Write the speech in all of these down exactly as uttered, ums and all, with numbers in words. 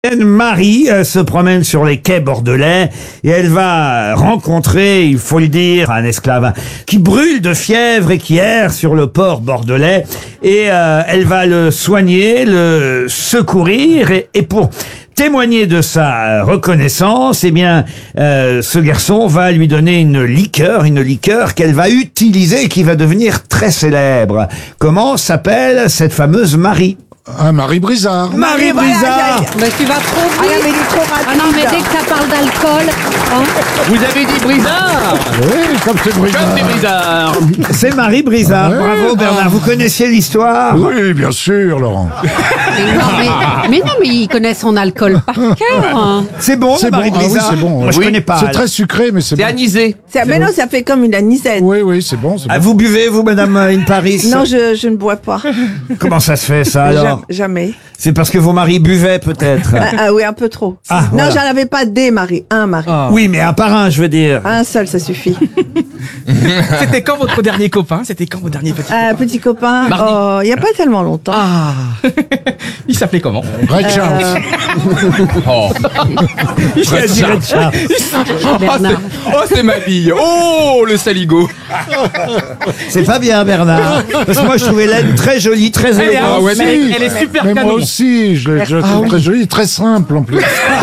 Marie euh, se promène sur les quais bordelais et elle va rencontrer, il faut le dire, un esclave qui brûle de fièvre et qui erre sur le port bordelais et euh, elle va le soigner, le secourir et, et pour témoigner de sa reconnaissance, eh bien, euh, ce garçon va lui donner une liqueur, une liqueur qu'elle va utiliser et qui va devenir très célèbre. Comment s'appelle cette fameuse Marie ? Ah, Marie Brizard. Marie Brizard. Mais tu vas trop vite. Ah, non, mais il est trop rapide. Ah non, mais dès que ça parle d'alcool, hein. Vous avez dit Brizard. Oui, comme c'est Brizard. Comme c'est Brizard. C'est Marie Brizard. Ouais. Bravo Bernard. Vous connaissiez l'histoire ? Oui, bien sûr, Laurent. Mais non, mais, mais non, mais il connaît son alcool par cœur. Hein. C'est bon, C'est la Marie bon. Ah oui, Brizard. c'est bon. Moi, je Oui. connais pas. C'est alors. très sucré, mais c'est C'est bon. anisé. Ça, mais non, ça fait comme une anisette. Oui, oui, c'est bon. c'est Ah, bon. vous buvez, vous, Madame In Paris ? Non, je, je ne bois pas. Comment ça se fait, ça, alors ? Jam- Jamais. C'est parce que vos maris buvaient, peut-être. Ah, ah oui, un peu trop. Ah, non, voilà. j'en avais pas des maris. Un mari. Oui, mais un par un, je veux dire. Un seul, ça suffit. C'était quand votre dernier copain? C'était quand votre dernier petit Un petit copain, Mardi. oh, il n'y a pas tellement longtemps. Ah. Il s'appelait comment? Ray Charles. Oh. Je vais dire ça. Oh, c'est- oh, c'est ma bille. Oh, le saligo. C'est pas bien, Bernard. Parce que moi, je trouvais l'aine très jolie, très Elle est, élégante. Ah ouais, mais si. elle est super Mais moi canon. aussi, je, l'ai- je la trouve très jolie, très simple en plus.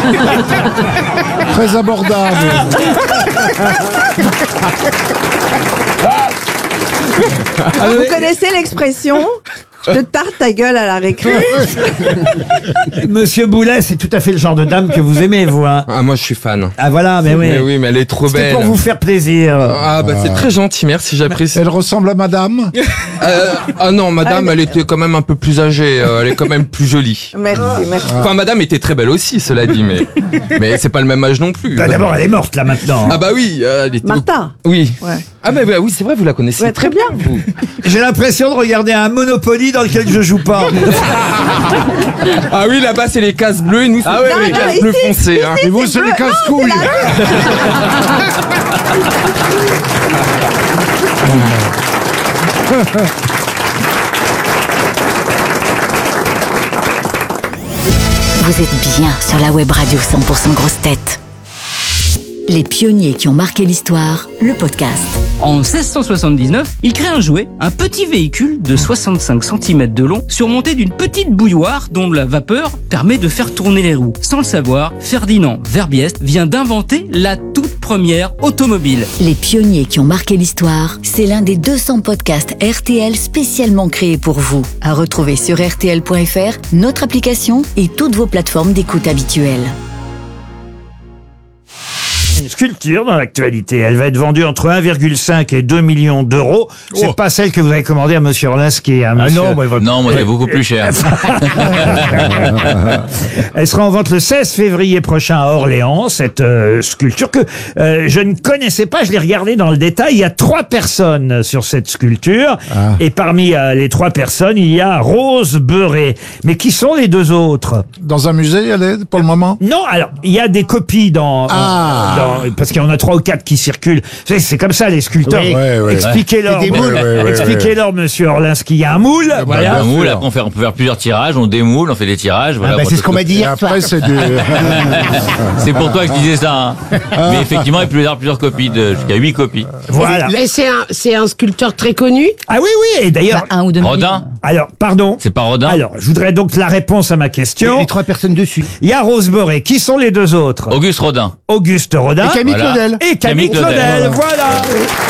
Très abordable. Vous connaissez l'expression « je te tarte ta gueule à la récré » Monsieur Boulet, c'est tout à fait le genre de dame que vous aimez, vous. Hein. Ah, moi, je suis fan. Ah voilà, mais oui. Mais oui, mais elle est trop C'était belle. pour vous faire plaisir. Ah, bah, c'est très gentil, merci, j'apprécie. Elle ressemble à madame. Euh, ah non, madame, elle était quand même un peu plus âgée. euh, elle est quand même plus jolie. Merci, merci. Enfin, madame était très belle aussi, cela dit, mais, mais c'est pas le même âge non plus. Bah, D'abord, elle est morte, là, maintenant. Ah bah oui, euh, elle était... Martha. Oui. Ouais. Ah bah, bah oui, c'est vrai, vous la connaissez Ouais, très bien. vous. J'ai l'impression de regarder un Monopoly dans lequel je joue pas. Ah oui, là-bas, c'est les cases bleues et nous, c'est Non, les non, cases ici, bleues foncées. Hein. Et vous, c'est les casse-couilles. Vous êtes bien sur la web radio cent pour cent Grosse Tête. Les pionniers qui ont marqué l'histoire, le podcast. En seize cent soixante-dix-neuf, il crée un jouet, un petit véhicule de soixante-cinq centimètres de long, surmonté d'une petite bouilloire dont la vapeur permet de faire tourner les roues. Sans le savoir, Ferdinand Verbiest vient d'inventer la toute première automobile. Les pionniers qui ont marqué l'histoire, c'est l'un des deux cents podcasts R T L spécialement créés pour vous. À retrouver sur R T L point F R, notre application et toutes vos plateformes d'écoute habituelles. Une sculpture dans l'actualité. Elle va être vendue entre un virgule cinq et deux millions d'euros. C'est Oh. pas celle que vous avez commandée à Monsieur Orlinski. Hein, monsieur. Non, moi c'est beaucoup plus cher. Elle sera en vente le seize février prochain à Orléans, cette euh, sculpture que euh, je ne connaissais pas, je l'ai regardée dans le détail. Il y a trois personnes sur cette sculpture. Ah. Et parmi euh, les trois personnes, il y a Rose Beurré. Mais qui sont les deux autres? Dans un musée, elle est, pour le moment. Non, alors, il y a des copies dans... Ah. dans- parce qu'il y en a trois ou quatre qui circulent. C'est, c'est comme ça, les sculpteurs. Oui, ouais, ouais. Expliquez-leur, C'est des moules. monsieur- Ouais, ouais, expliquez-leur, monsieur Orlinski. Il y a un moule. bah, voilà. Un bien moule, sûr. après on, fait, on peut faire plusieurs tirages, on démoule, on fait des tirages. Voilà, pour tout- Et après, c'est du... C'est pour toi que je disais ça. Hein. Mais effectivement, il peut y avoir plusieurs copies, de, jusqu'à huit copies. Voilà. Mais c'est un, c'est un sculpteur très connu. Ah oui, oui. Et d'ailleurs, un ou deux Rodin, alors, pardon. c'est pas Rodin. Alors, je voudrais donc la réponse à ma question. trois personnes dessus. Il y a Rose Beurré. Qui sont les deux autres? Auguste Rodin. Auguste Rodin. Camille Voilà. Claudel. Et Camille Camille Claudel. Claudel. Voilà.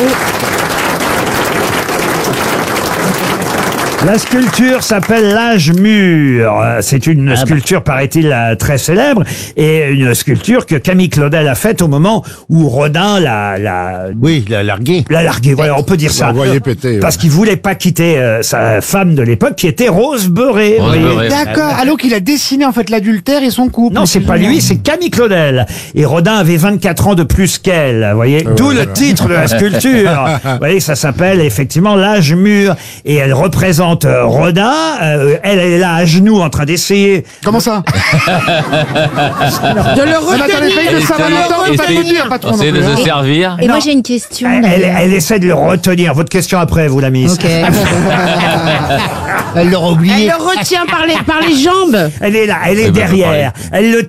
La sculpture s'appelle l'âge mûr. Euh, C'est une sculpture, paraît-il, euh, très célèbre et une sculpture que Camille Claudel a faite au moment où Rodin l'a, l'a, Oui, il a largué. l'a largué. Voilà, on peut dire ça. L'envoyer péter, ouais. Parce qu'il voulait pas quitter euh, sa femme de l'époque, qui était Rose Beurré. vous Rose voyez. Beurré. D'accord. Alors qu'il a dessiné en fait l'adultère et son couple. Non, c'est pas lui, c'est Camille Claudel. Et Rodin avait vingt-quatre ans de plus qu'elle, vous voyez. D'où le titre de la sculpture. Vous voyez, ça s'appelle effectivement l'âge mûr. Et elle représente euh, Rodin. Euh, elle est là à genoux en train d'essayer. Comment ça? De le Ah, mais attendez, paye de Saint-Valentin, on peut pas Essaye- le dire, patron. essaye de non plus, se hein. servir. Et Non. moi j'ai une question. Elle, elle, d'ailleurs. elle essaie de le retenir. Votre question après, vous, la miss. Ok. Elle l'aura Elle oublié. le retient par les, par les jambes. Elle est là, elle est Eh ben, derrière. Elle le